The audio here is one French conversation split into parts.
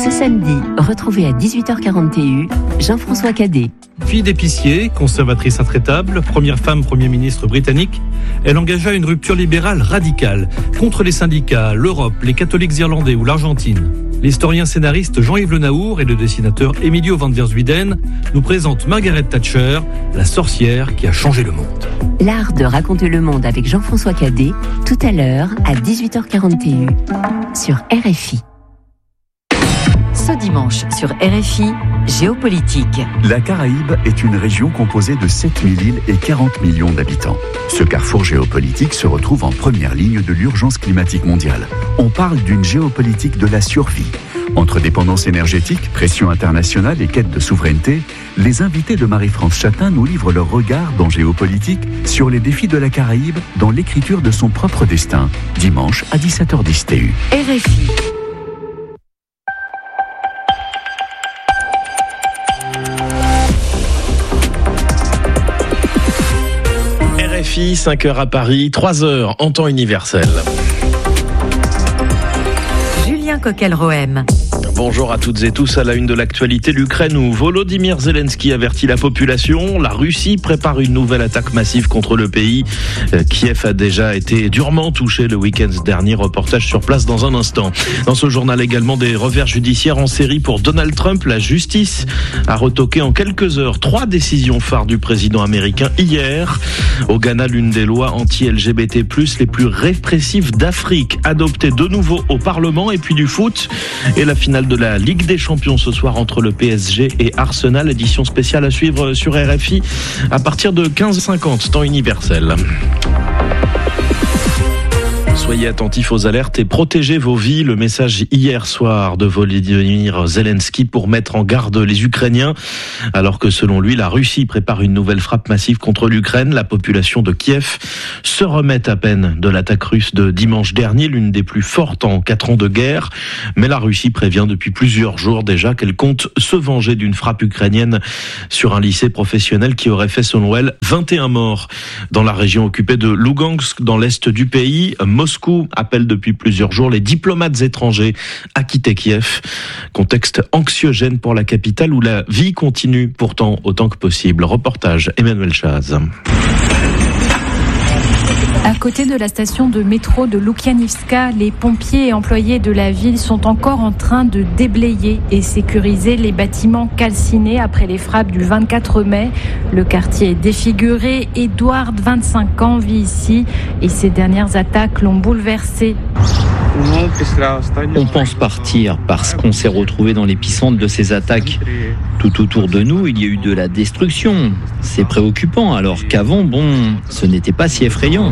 Ce samedi, retrouvez à 18h40 TU Jean-François Cadet. Fille d'épicier, conservatrice intraitable, première femme Premier ministre britannique, elle engagea une rupture libérale radicale contre les syndicats, l'Europe, les catholiques irlandais ou l'Argentine. L'historien scénariste Jean-Yves Le Naour et le dessinateur Emilio van der Zuyden nous présentent Margaret Thatcher, la sorcière qui a changé le monde. L'art de raconter le monde avec Jean-François Cadet, tout à l'heure à 18h40 TU sur RFI. Ce dimanche sur RFI, Géopolitique. La Caraïbe est une région composée de 7000 îles et 40 millions d'habitants. Ce carrefour géopolitique se retrouve en première ligne de l'urgence climatique mondiale. On parle d'une géopolitique de la survie. Entre dépendance énergétique, pression internationale et quête de souveraineté, les invités de Marie-France Chatin nous livrent leur regard dans Géopolitique sur les défis de la Caraïbe dans l'écriture de son propre destin. Dimanche à 17h10 TU. RFI. RFI, 5h à Paris, 3h en temps universel. Julien Coquel-Rohem. Bonjour à toutes et tous. À la une de l'actualité, l'Ukraine où Volodymyr Zelensky avertit la population. La Russie prépare une nouvelle attaque massive contre le pays. Kiev a déjà été durement touché le week-end dernier. Reportage sur place dans un instant. Dans ce journal également, des revers judiciaires en série pour Donald Trump. La justice a retoqué en quelques heures 3 décisions phares du président américain hier. Au Ghana, l'une des lois anti-LGBT+, les plus répressives d'Afrique, adoptée de nouveau au Parlement. Et puis du foot et la finale de la Ligue des Champions ce soir entre le PSG et Arsenal. Édition spéciale à suivre sur RFI à partir de 15h50, temps universel. Soyez attentifs aux alertes et protégez vos vies. Le message hier soir de Volodymyr Zelensky pour mettre en garde les Ukrainiens. Alors que selon lui, la Russie prépare une nouvelle frappe massive contre l'Ukraine. La population de Kiev se remet à peine de l'attaque russe de dimanche dernier, l'une des plus fortes en 4 ans de guerre. Mais la Russie prévient depuis plusieurs jours déjà qu'elle compte se venger d'une frappe ukrainienne sur un lycée professionnel qui aurait fait, selon elle, 21 morts. Dans la région occupée de Lugansk, dans l'est du pays, Moscou appelle depuis plusieurs jours les diplomates étrangers à quitter Kiev. Contexte anxiogène pour la capitale où la vie continue pourtant autant que possible. Reportage Emmanuel Chaz. À côté de la station de métro de Loukianivska, les pompiers et employés de la ville sont encore en train de déblayer et sécuriser les bâtiments calcinés après les frappes du 24 mai. Le quartier est défiguré. Edward, 25 ans, vit ici et ces dernières attaques l'ont bouleversé. On pense partir parce qu'on s'est retrouvé dans l'épicentre de ces attaques. Tout autour de nous, il y a eu de la destruction. C'est préoccupant, alors qu'avant, ce n'était pas si effrayant.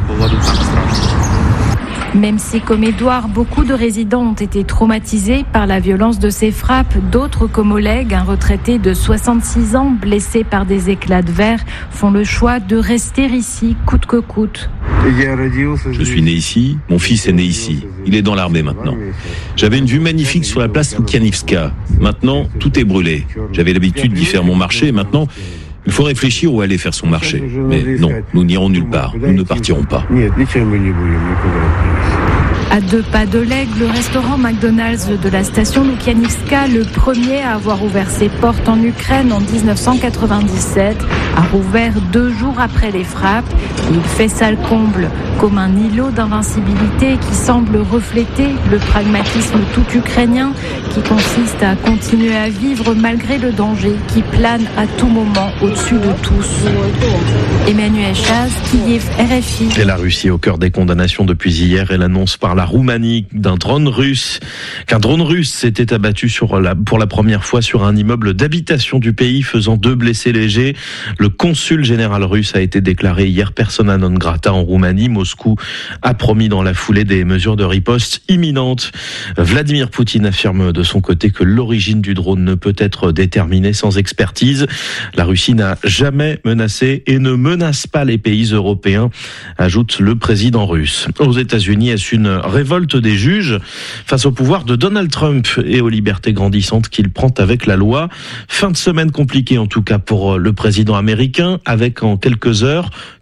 Même si, comme Edouard, beaucoup de résidents ont été traumatisés par la violence de ces frappes, d'autres, comme Oleg, un retraité de 66 ans, blessé par des éclats de verre, font le choix de rester ici, coûte que coûte. Je suis né ici, mon fils est né ici. Il est dans l'armée maintenant. J'avais une vue magnifique sur la place Loukianivska. Maintenant, tout est brûlé. J'avais l'habitude d'y faire mon marché, maintenant... Il faut réfléchir où aller faire son marché. Mais non, nous n'irons nulle part. Nous ne partirons pas. À 2 pas de l'Aigle, le restaurant McDonald's de la station Loukianivska, le premier à avoir ouvert ses portes en Ukraine en 1997, a rouvert 2 jours après les frappes. Il fait salle comble, comme un îlot d'invincibilité qui semble refléter le pragmatisme tout ukrainien qui consiste à continuer à vivre malgré le danger qui plane à tout moment au-dessus de tous. Emmanuel Chaz, Kiev, RFI. Et la Russie au cœur des condamnations depuis hier et l'annonce par la Roumanie qu'un drone russe s'était abattu pour la première fois sur un immeuble d'habitation du pays, faisant 2 blessés légers. Le consul général russe a été déclaré hier persona non grata en Roumanie. Moscou a promis dans la foulée des mesures de riposte imminentes. Vladimir Poutine affirme de son côté que l'origine du drone ne peut être déterminée sans expertise. La Russie n'a jamais menacé et ne menace pas les pays européens, ajoute le président russe. Aux États-Unis, est-ce une révolte des juges face au pouvoir de Donald Trump et aux libertés grandissantes qu'il prend avec la loi? Fin de semaine compliquée en tout cas pour le président américain, avec en quelques heures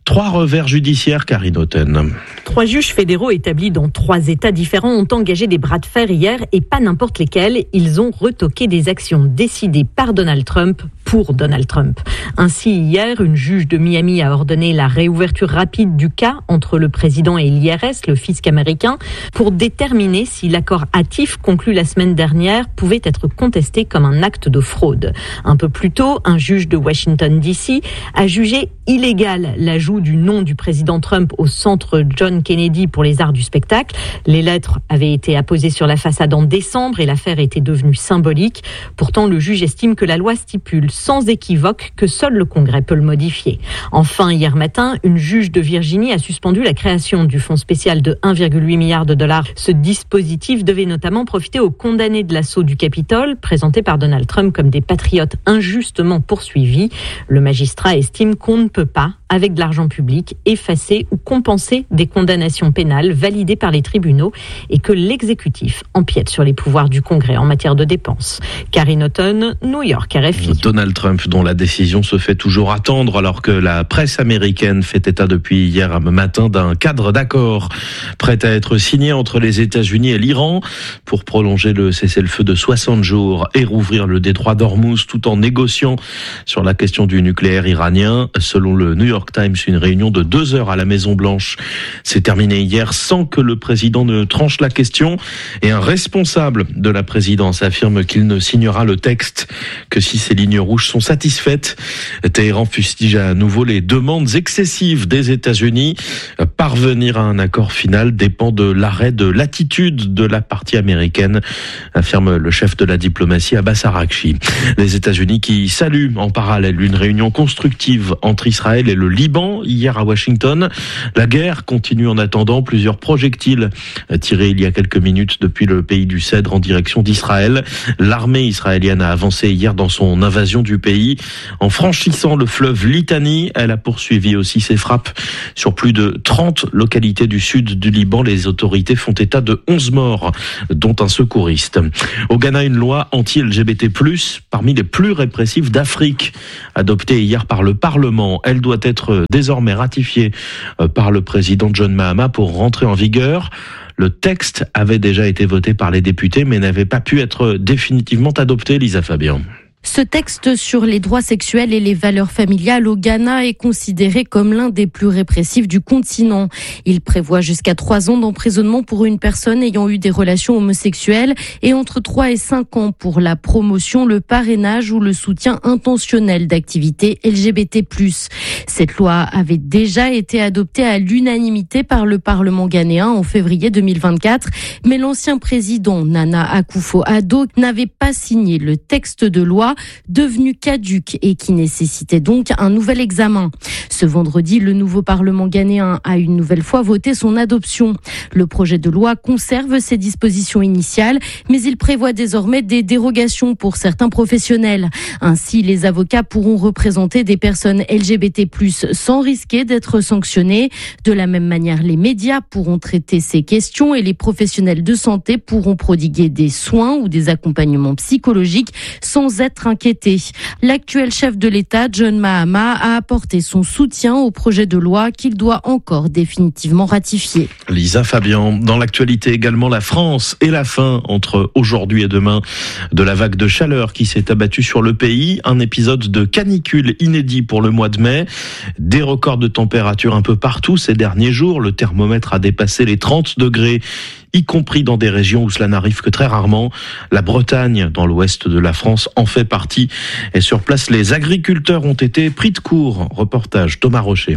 3 revers judiciaires, Karine Houghton. 3 juges fédéraux établis dans 3 États différents ont engagé des bras de fer hier, et pas n'importe lesquels. Ils ont retoqué des actions décidées par Donald Trump pour Donald Trump. Ainsi, hier, une juge de Miami a ordonné la réouverture rapide du cas entre le président et l'IRS, le fisc américain, pour déterminer si l'accord hâtif conclu la semaine dernière pouvait être contesté comme un acte de fraude. Un peu plus tôt, un juge de Washington DC a jugé illégal l'ajout du nom du président Trump au centre John Kennedy pour les arts du spectacle. Les lettres avaient été apposées sur la façade en décembre et l'affaire était devenue symbolique. Pourtant, le juge estime que la loi stipule sans équivoque que seul le Congrès peut le modifier. Enfin, hier matin, une juge de Virginie a suspendu la création du fonds spécial de 1,8 milliard de dollars. Ce dispositif devait notamment profiter aux condamnés de l'assaut du Capitole, présentés par Donald Trump comme des patriotes injustement poursuivis. Le magistrat estime qu'on ne peut pas, avec de l'argent public, effacer ou compenser des condamnations pénales validées par les tribunaux et que l'exécutif empiète sur les pouvoirs du Congrès en matière de dépenses. Karine Houghton, New York, RFI. Donald Trump, dont la décision se fait toujours attendre alors que la presse américaine fait état depuis hier matin d'un cadre d'accord prêt à être signé entre les États-Unis et l'Iran pour prolonger le cessez-le-feu de 60 jours et rouvrir le détroit d'Ormuz tout en négociant sur la question du nucléaire iranien. Selon le New York Times, une réunion de 2 heures à la Maison-Blanche s'est terminée hier sans que le président ne tranche la question et un responsable de la présidence affirme qu'il ne signera le texte que si ces lignes rouges sont satisfaites. Téhéran fustige à nouveau les demandes excessives des États-Unis. Parvenir à un accord final dépend de l'arrêt de l'attitude de la partie américaine, affirme le chef de la diplomatie Abbas Araghchi. Les États-Unis qui saluent en parallèle une réunion constructive entre Israël et le Liban hier à Washington. La guerre continue en attendant. Plusieurs projectiles tirés il y a quelques minutes depuis le pays du Cèdre en direction d'Israël. L'armée israélienne a avancé hier dans son invasion du pays. En franchissant le fleuve Litani, elle a poursuivi aussi ses frappes sur plus de 30 localités du sud du Liban. Les autorités font état de 11 morts, dont un secouriste. Au Ghana, une loi anti-LGBT+, parmi les plus répressives d'Afrique, adoptée hier par le Parlement. Elle doit être désormais ratifiée par le président John Mahama pour rentrer en vigueur. Le texte avait déjà été voté par les députés, mais n'avait pas pu être définitivement adopté, Lisa Fabian. Ce texte sur les droits sexuels et les valeurs familiales au Ghana est considéré comme l'un des plus répressifs du continent. Il prévoit jusqu'à 3 ans d'emprisonnement pour une personne ayant eu des relations homosexuelles et entre 3 et 5 ans pour la promotion, le parrainage ou le soutien intentionnel d'activités LGBT+. Cette loi avait déjà été adoptée à l'unanimité par le Parlement ghanéen en février 2024, mais l'ancien président Nana Akufo-Addo n'avait pas signé le texte de loi devenu caduc et qui nécessitait donc un nouvel examen. Ce vendredi, le nouveau Parlement ghanéen a une nouvelle fois voté son adoption. Le projet de loi conserve ses dispositions initiales, mais il prévoit désormais des dérogations pour certains professionnels. Ainsi, les avocats pourront représenter des personnes LGBT+, sans risquer d'être sanctionnés. De la même manière, les médias pourront traiter ces questions et les professionnels de santé pourront prodiguer des soins ou des accompagnements psychologiques sans être inquiété. L'actuel chef de l'État, John Mahama, a apporté son soutien au projet de loi qu'il doit encore définitivement ratifier. Lisa Fabian, dans l'actualité également, la France et la fin entre aujourd'hui et demain de la vague de chaleur qui s'est abattue sur le pays. Un épisode de canicule inédit pour le mois de mai. Des records de température un peu partout ces derniers jours. Le thermomètre a dépassé les 30 degrés. Y compris dans des régions où cela n'arrive que très rarement. La Bretagne, dans l'ouest de la France, en fait partie. Et sur place, les agriculteurs ont été pris de court. Reportage Thomas Rocher.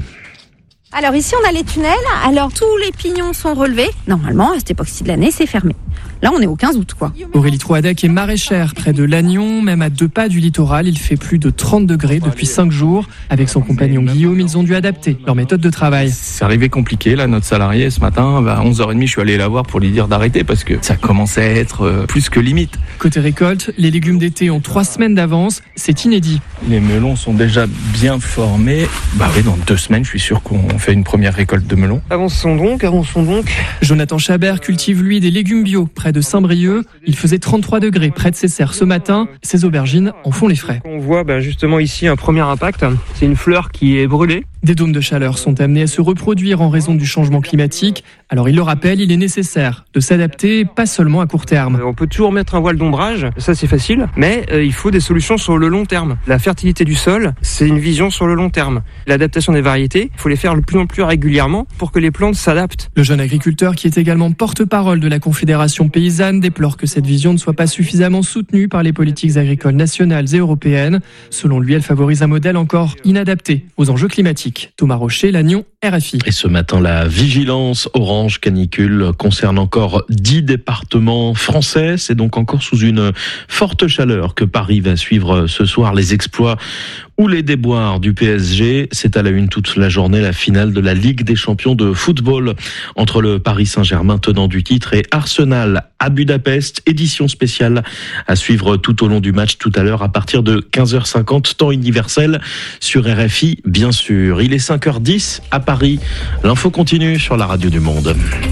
Alors ici, on a les tunnels. Alors tous les pignons sont relevés. Normalement, à cette époque-ci de l'année, c'est fermé. Là, on est au 15 août, quoi. Aurélie Troadec est maraîchère près de Lannion, même à 2 pas du littoral. Il fait plus de 30 degrés depuis 5 jours. Avec son compagnon Guillaume, ils ont dû adapter leur méthode de travail. C'est arrivé compliqué, là, notre salarié, ce matin, à 11h30, je suis allé la voir pour lui dire d'arrêter parce que ça commençait à être plus que limite. Côté récolte, les légumes d'été ont 3 semaines d'avance. C'est inédit. Les melons sont déjà bien formés. Oui, dans 2 semaines, je suis sûr qu'on fait une première récolte de melons. Avançons donc. Jonathan Chabert cultive, lui, des légumes bio près de Saint-Brieuc. Il faisait 33 degrés près de ses serres ce matin. Ses aubergines en font les frais. On voit justement ici un premier impact. C'est une fleur qui est brûlée. Des dômes de chaleur sont amenés à se reproduire en raison du changement climatique. Alors il le rappelle, il est nécessaire de s'adapter, pas seulement à court terme. On peut toujours mettre un voile d'ombrage, ça c'est facile, mais il faut des solutions sur le long terme. La fertilité du sol, c'est une vision sur le long terme. L'adaptation des variétés, il faut les faire de plus en plus régulièrement pour que les plantes s'adaptent. Le jeune agriculteur, qui est également porte-parole de la Confédération paysanne, déplore que cette vision ne soit pas suffisamment soutenue par les politiques agricoles nationales et européennes. Selon lui, elle favorise un modèle encore inadapté aux enjeux climatiques. Thomas Rocher, Lannion, RFI. Et ce matin, la vigilance orange canicule concerne encore 10 départements français. C'est donc encore sous une forte chaleur que Paris va suivre ce soir les exploits ou les déboires du PSG. C'est à la une toute la journée la finale de la Ligue des champions de football entre le Paris Saint-Germain, tenant du titre, et Arsenal à Budapest. Édition spéciale à suivre tout au long du match tout à l'heure à partir de 15h50, temps universel sur RFI, bien sûr. Il est 5h10 à Paris. L'info continue sur la radio du Monde.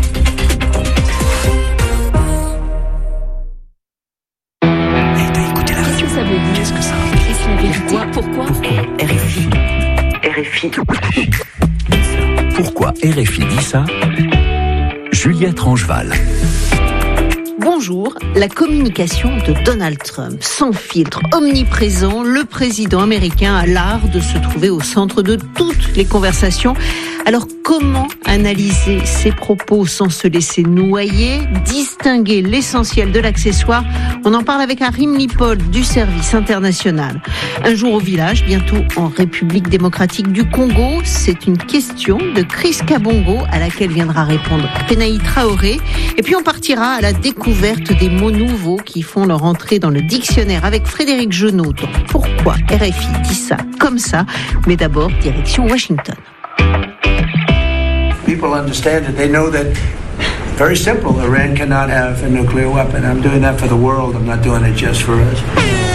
Pourquoi RFI Pourquoi RFI dit ça? Juliette Rangeval. Bonjour, la communication de Donald Trump, sans filtre, omniprésent, le président américain a l'art de se trouver au centre de toutes les conversations. Alors comment analyser ses propos sans se laisser noyer, distinguer l'essentiel de l'accessoire? On en parle avec Harim Lipold du service international. Un jour au village, bientôt en République démocratique du Congo, c'est une question de Chris Kabongo à laquelle viendra répondre Penaï Traoré. Et puis on partira à la découverte des mots nouveaux qui font leur entrée dans le dictionnaire avec Frédéric Genot. Donc pourquoi RFI dit ça comme ça? Mais d'abord, direction Washington. People understand it. They know that, very simple, Iran cannot have a nuclear weapon. I'm doing that for the world. I'm not doing it just for us.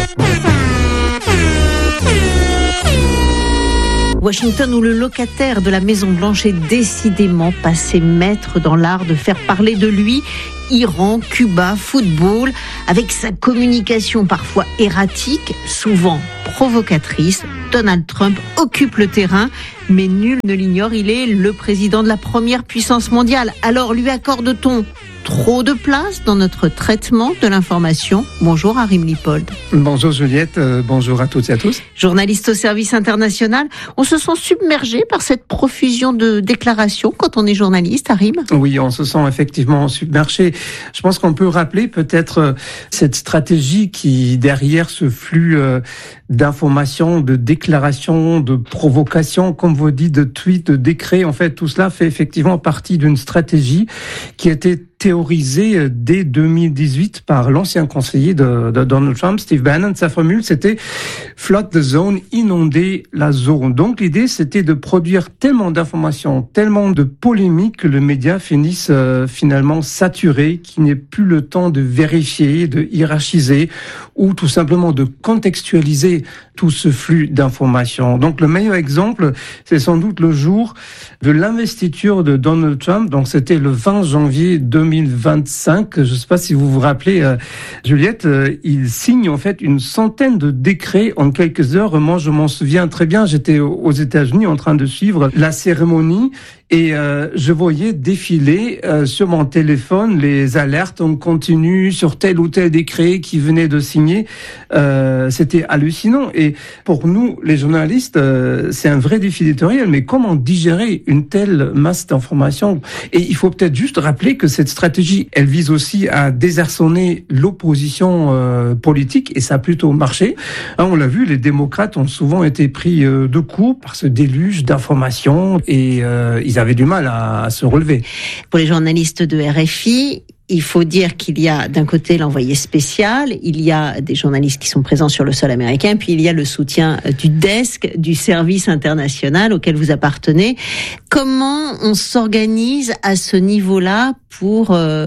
Washington, où le locataire de la Maison-Blanche est décidément passé maître dans l'art de faire parler de lui. Iran, Cuba, football, avec sa communication parfois erratique, souvent provocatrice. Donald Trump occupe le terrain, mais nul ne l'ignore, il est le président de la première puissance mondiale. Alors lui accorde-t-on trop de place dans notre traitement de l'information? Bonjour Harim Lipold. Bonjour Juliette, bonjour à toutes et à tous. Journaliste au service international, on se sent submergé par cette profusion de déclarations quand on est journaliste, Harim? Oui, on se sent effectivement submergé. Je pense qu'on peut rappeler peut-être cette stratégie qui, derrière ce flux d'informations, de déclarations, de provocations, comme vous dites, de tweets, de décrets, en fait, tout cela fait effectivement partie d'une stratégie qui a été théorisée dès 2018 par l'ancien conseiller de Donald Trump, Steve Bannon. Sa formule, c'était « flood the zone », inonder la zone. Donc l'idée, c'était de produire tellement d'informations, tellement de polémiques que le média finisse finalement saturé, qu'il n'ait plus le temps de vérifier, de hiérarchiser ou tout simplement de contextualiser tout ce flux d'informations. Donc le meilleur exemple, c'est sans doute le jour de l'investiture de Donald Trump. Donc c'était le 20 janvier 2025. Je ne sais pas si vous vous rappelez, Juliette, il signe en fait une centaine de décrets en quelques heures. Moi, je m'en souviens très bien. J'étais aux États-Unis en train de suivre la cérémonie. Et je voyais défiler sur mon téléphone les alertes en continu sur tel ou tel décret qui venait de signer. C'était hallucinant. Et pour nous, les journalistes, c'est un vrai défi éditorial. Mais comment digérer une telle masse d'informations? Et il faut peut-être juste rappeler que cette stratégie, elle vise aussi à désarçonner l'opposition politique. Et ça a plutôt marché. On l'a vu, les démocrates ont souvent été pris de court par ce déluge d'informations. Et ils avaient du mal à se relever. Pour les journalistes de RFI, il faut dire qu'il y a d'un côté l'envoyé spécial, il y a des journalistes qui sont présents sur le sol américain, puis il y a le soutien du desk, du service international auquel vous appartenez. Comment on s'organise à ce niveau-là pour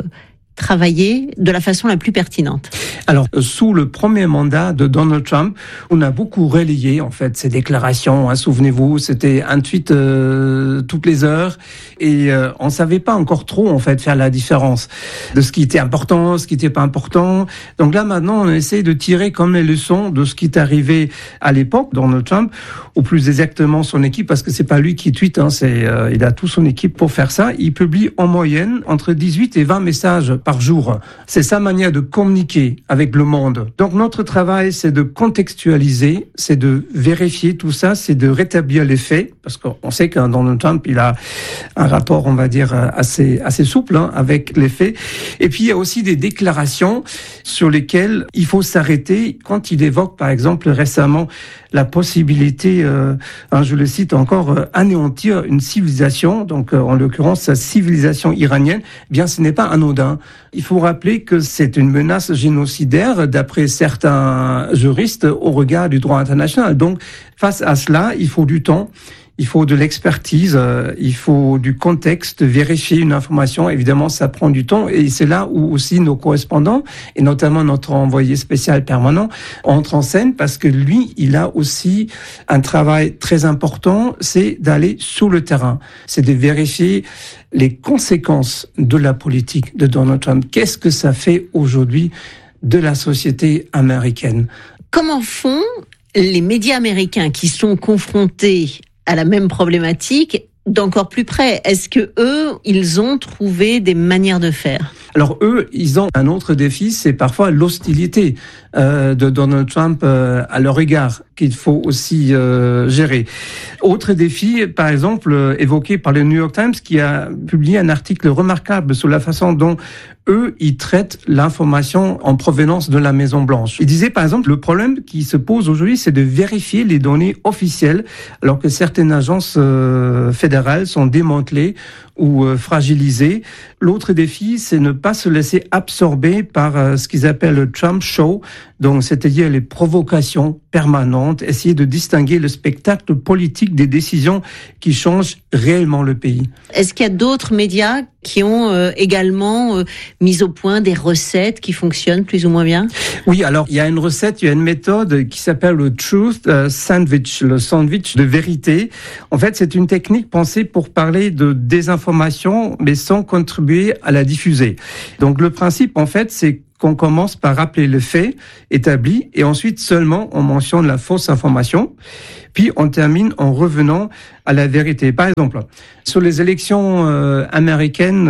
travailler de la façon la plus pertinente? Alors, sous le premier mandat de Donald Trump, on a beaucoup relayé, en fait, ces déclarations. Souvenez-vous, c'était un tweet toutes les heures. Et on savait pas encore trop, en fait, faire la différence de ce qui était important, ce qui était pas important. Donc là, maintenant, on essaie de tirer comme les leçons de ce qui est arrivé à l'époque, Donald Trump, ou plus exactement son équipe, parce que c'est pas lui qui tweet, il a toute son équipe pour faire ça. Il publie en moyenne entre 18 et 20 messages par jour. C'est sa manière de communiquer avec le monde. Donc notre travail, c'est de contextualiser, c'est de vérifier tout ça, c'est de rétablir les faits, parce qu'on sait qu'un Donald Trump, il a un rapport, on va dire, assez souple avec les faits. Et puis il y a aussi des déclarations sur lesquelles il faut s'arrêter quand il évoque, par exemple, récemment, la possibilité, je le cite encore, anéantir une civilisation, donc en l'occurrence sa civilisation iranienne. Eh bien, ce n'est pas anodin. Il faut rappeler que c'est une menace génocidaire d'après certains juristes au regard du droit international. Donc, face à cela, il faut du temps. Il faut de l'expertise, il faut du contexte, vérifier une information. Évidemment, ça prend du temps et c'est là où aussi nos correspondants et notamment notre envoyé spécial permanent entrent en scène parce que lui, il a aussi un travail très important, c'est d'aller sur le terrain, c'est de vérifier les conséquences de la politique de Donald Trump. Qu'est-ce que ça fait aujourd'hui de la société américaine? Comment font les médias américains qui sont confrontés à la même problématique d'encore plus près? Est-ce que eux, ils ont trouvé des manières de faire? Alors eux, ils ont un autre défi, c'est parfois l'hostilité de Donald Trump à leur égard qu'il faut aussi gérer. Autre défi, par exemple, évoqué par le New York Times, qui a publié un article remarquable sur la façon dont eux, ils traitent l'information en provenance de la Maison-Blanche. Ils disaient, par exemple, le problème qui se pose aujourd'hui, c'est de vérifier les données officielles, alors que certaines agences fédérales sont démantelées ou fragilisées. L'autre défi, c'est ne pas se laisser absorber par ce qu'ils appellent le Trump Show, donc c'est-à-dire les provocations permanentes, essayer de distinguer le spectacle politique des décisions qui changent réellement le pays. Est-ce qu'il y a d'autres médias qui ont également mis au point des recettes qui fonctionnent plus ou moins bien? Oui, alors il y a une recette, il y a une méthode qui s'appelle le Truth Sandwich, le sandwich de vérité. En fait, c'est une technique pensée pour parler de désinformation, mais sans contribuer à la diffuser. Donc le principe, en fait, c'est qu'on commence par rappeler le fait établi et ensuite seulement on mentionne la fausse information. Puis on termine en revenant à la vérité. Par exemple, sur les élections américaines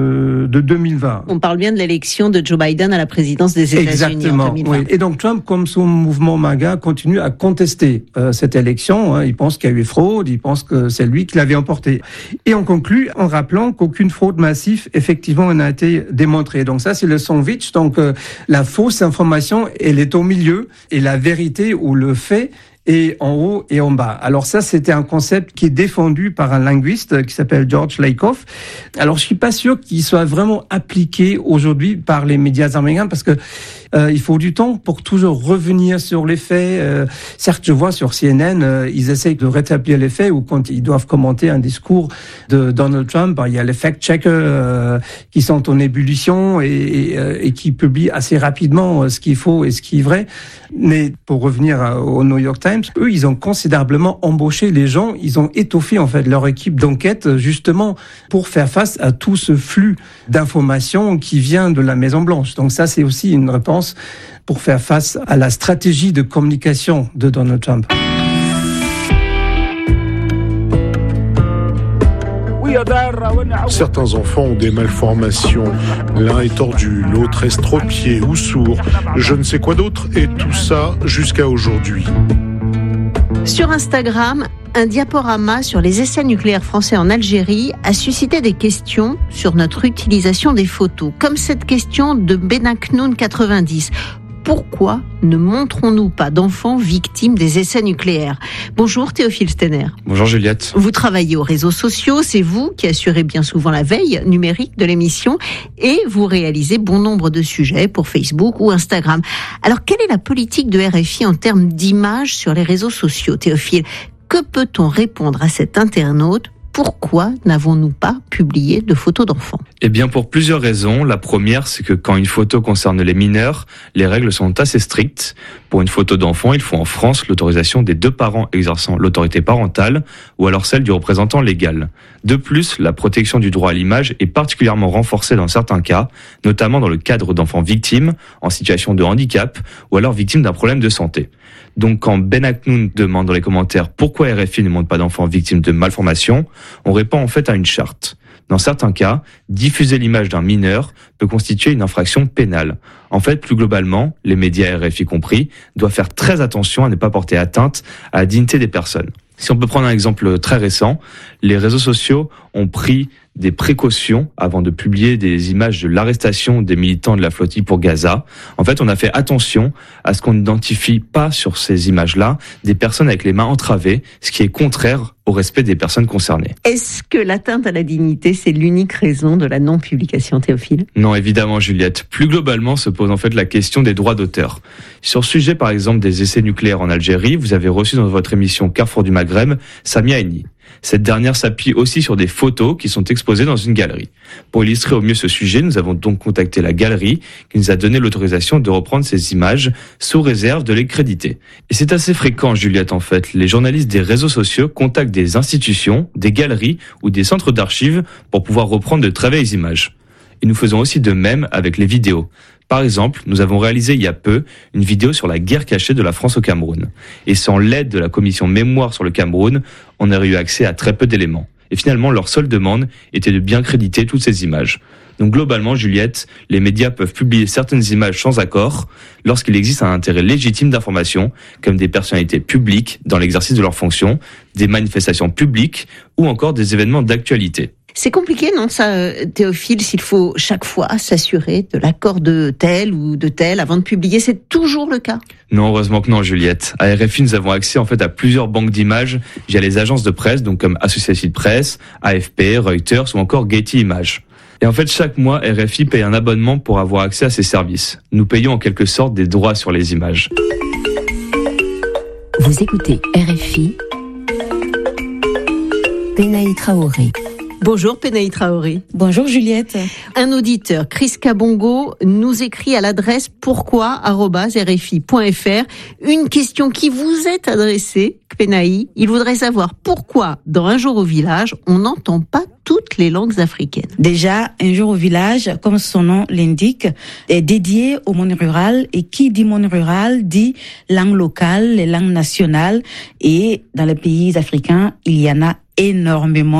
de 2020. On parle bien de l'élection de Joe Biden à la présidence des États-Unis. Exactement, en 2020. oui. Et donc Trump, comme son mouvement MAGA, continue à contester cette élection. Il pense qu'il y a eu fraude, il pense que c'est lui qui l'avait emporté. Et on conclut en rappelant qu'aucune fraude massive, effectivement, n'a été démontrée. Donc ça, c'est le sandwich. Donc la fausse information, elle est au milieu et la vérité ou le fait et en haut et en bas. Alors ça, c'était un concept qui est défendu par un linguiste qui s'appelle George Lakoff. Alors je suis pas sûr qu'il soit vraiment appliqué aujourd'hui par les médias américains parce que il faut du temps pour toujours revenir sur les faits. Certes, je vois sur CNN, ils essayent de rétablir les faits ou quand ils doivent commenter un discours de Donald Trump, il y a les fact-checkers qui sont en ébullition et qui publient assez rapidement ce qu'il faut et ce qui est vrai. Mais pour revenir au New York Times, eux, ils ont considérablement embauché les gens, ils ont étoffé en fait leur équipe d'enquête justement pour faire face à tout ce flux d'informations qui vient de la Maison-Blanche. Donc ça, c'est aussi une réponse pour faire face à la stratégie de communication de Donald Trump. Certains enfants ont des malformations. L'un est tordu, l'autre estropié ou sourd, je ne sais quoi d'autre, et tout ça jusqu'à aujourd'hui. Sur Instagram, un diaporama sur les essais nucléaires français en Algérie a suscité des questions sur notre utilisation des photos, comme cette question de Benaknoun 90. Pourquoi ne montrons-nous pas d'enfants victimes des essais nucléaires? Bonjour Théophile Stener. Bonjour Juliette. Vous travaillez aux réseaux sociaux, c'est vous qui assurez bien souvent la veille numérique de l'émission et vous réalisez bon nombre de sujets pour Facebook ou Instagram. Alors quelle est la politique de RFI en termes d'image sur les réseaux sociaux, Théophile? Que peut-on répondre à cet internaute? Pourquoi n'avons-nous pas publié de photos d'enfants? Eh bien, pour plusieurs raisons. La première, c'est que quand une photo concerne les mineurs, les règles sont assez strictes. Pour une photo d'enfant, il faut en France l'autorisation des 2 parents exerçant l'autorité parentale ou alors celle du représentant légal. De plus, la protection du droit à l'image est particulièrement renforcée dans certains cas, notamment dans le cadre d'enfants victimes, en situation de handicap ou alors victimes d'un problème de santé. Donc quand Ben Aknoun demande dans les commentaires pourquoi RFI ne montre pas d'enfants victimes de malformations, on répond en fait à une charte. Dans certains cas, diffuser l'image d'un mineur peut constituer une infraction pénale. En fait, plus globalement, les médias RFI compris, doivent faire très attention à ne pas porter atteinte à la dignité des personnes. Si on peut prendre un exemple très récent, les réseaux sociaux ont pris des précautions avant de publier des images de l'arrestation des militants de la flottille pour Gaza. En fait, on a fait attention à ce qu'on n'identifie pas sur ces images-là des personnes avec les mains entravées, ce qui est contraire au respect des personnes concernées. Est-ce que l'atteinte à la dignité, c'est l'unique raison de la non-publication, Théophile ? Non, évidemment, Juliette. Plus globalement se pose en fait la question des droits d'auteur. Sur le sujet, par exemple, des essais nucléaires en Algérie, vous avez reçu dans votre émission Carrefour du Maghreb, Samia Eni. Cette dernière s'appuie aussi sur des photos qui sont exposées dans une galerie. Pour illustrer au mieux ce sujet, nous avons donc contacté la galerie qui nous a donné l'autorisation de reprendre ces images sous réserve de les créditer. Et c'est assez fréquent, Juliette, en fait. Les journalistes des réseaux sociaux contactent des institutions, des galeries ou des centres d'archives pour pouvoir reprendre de très vieilles images. Et nous faisons aussi de même avec les vidéos. Par exemple, nous avons réalisé il y a peu une vidéo sur la guerre cachée de la France au Cameroun. Et sans l'aide de la commission Mémoire sur le Cameroun, on n'aurait eu accès à très peu d'éléments. Et finalement, leur seule demande était de bien créditer toutes ces images. Donc globalement, Juliette, les médias peuvent publier certaines images sans accord lorsqu'il existe un intérêt légitime d'information, comme des personnalités publiques dans l'exercice de leurs fonctions, des manifestations publiques ou encore des événements d'actualité. C'est compliqué, non, ça, Théophile, s'il faut chaque fois s'assurer de l'accord de tel ou de tel avant de publier, c'est toujours le cas? Non, heureusement que non, Juliette. À RFI, nous avons accès en fait à plusieurs banques d'images via les agences de presse, donc comme Associated Press, AFP, Reuters ou encore Getty Images. Et en fait, chaque mois, RFI paye un abonnement pour avoir accès à ces services. Nous payons en quelque sorte des droits sur les images. Vous écoutez RFI, Penaï Traoré. Bonjour Penaï Traoré. Bonjour Juliette. Un auditeur, Chris Kabongo, nous écrit à l'adresse pourquoi@rfi.fr une question qui vous est adressée, Penaï. Il voudrait savoir pourquoi, dans Un jour au village, on n'entend pas toutes les langues africaines. Déjà, Un jour au village, comme son nom l'indique, est dédié au monde rural, et qui dit monde rural dit langue locale, les langues nationales, et dans les pays africains, il y en a énormément.